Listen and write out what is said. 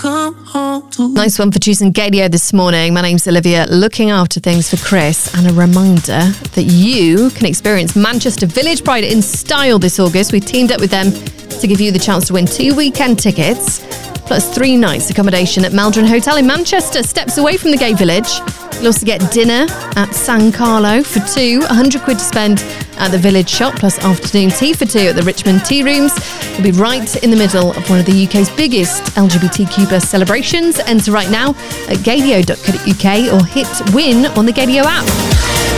come home to. Nice one for choosing Gadio this morning. My name's Olivia, looking after things for Chris, and a reminder that you can experience Manchester Village Pride in style this August. We've teamed up with them to give you the chance to win 2 weekend tickets plus 3 nights accommodation at Maldron Hotel in Manchester, steps away from the gay village. You'll also get dinner at San Carlo for 2, 100 quid to spend at the village shop, plus afternoon tea for 2 at the Richmond Tea Rooms. You'll be right in the middle of one of the UK's biggest LGBTQ plus celebrations. Enter right now at gadio.co.uk or hit win on the Gadio app.